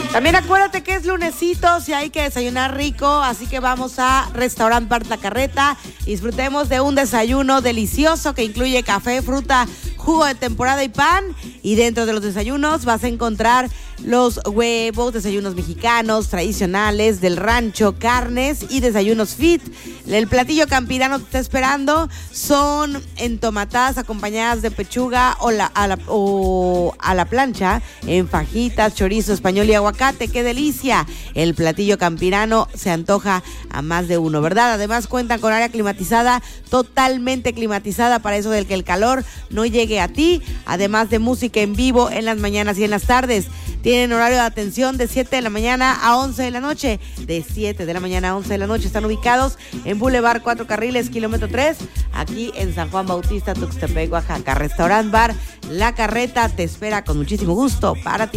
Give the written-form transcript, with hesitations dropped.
También acuérdate que es lunesito, si hay que desayunar rico, así que vamos a Restaurant Bar La Carreta. Disfrutemos de un desayuno delicioso que incluye café, fruta, jugo de temporada y pan. Y dentro de los desayunos vas a encontrar los huevos, desayunos mexicanos, tradicionales, del rancho, carnes y desayunos fit. El platillo campirano te está esperando. Son entomatadas acompañadas de pechuga o a la plancha, en fajitas, chorizo español y aguacate. ¡Qué delicia! El platillo campirano se antoja a más de uno, ¿verdad? Además cuentan con área climatizada, totalmente climatizada para eso del que el calor no llegue a ti. Además de música en vivo en las mañanas y en las tardes. Tienen horario de atención de 7 de la mañana a 11 de la noche. De 7 de la mañana a 11 de la noche. Están ubicados en Boulevard 4 Carriles, kilómetro 3, aquí en San Juan Bautista, Tuxtepec, Oaxaca. Restaurant Bar La Carreta te espera con muchísimo gusto para ti.